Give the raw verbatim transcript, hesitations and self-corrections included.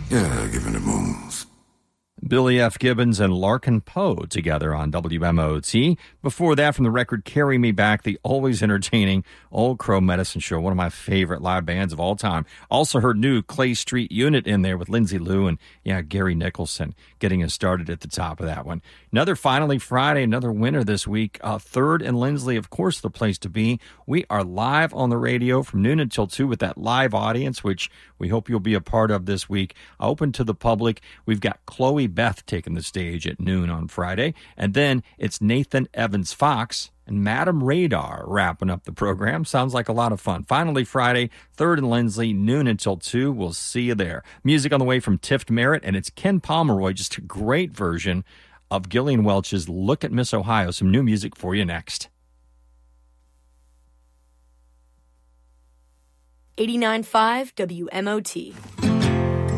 Yeah, given the moves. Billy F. Gibbons and Larkin Poe together on W M O T. Before that, from the record Carry Me Back, the always entertaining Old Crow Medicine Show, one of my favorite live bands of all time. Also heard new Clay Street Unit in there with Lindsay Lou and, yeah, Gary Nicholson getting us started at the top of that one. Another Finally Friday, another winner this week. Uh, Third and Lindsley, of course, the place to be. We are live on the radio from noon until two with that live audience, which we hope you'll be a part of this week. Open to the public. We've got Chloe Beth taking the stage at noon on Friday. And then it's Nathan Evans Fox and Madam Radar wrapping up the program. Sounds like a lot of fun. Finally Friday, Third and Lindsley, noon until two. We'll see you there. Music on the way from Tift Merritt, and it's Ken Pomeroy, just a great version of Gillian Welch's Look at Miss Ohio. Some new music for you next. eighty-nine point five W M O T.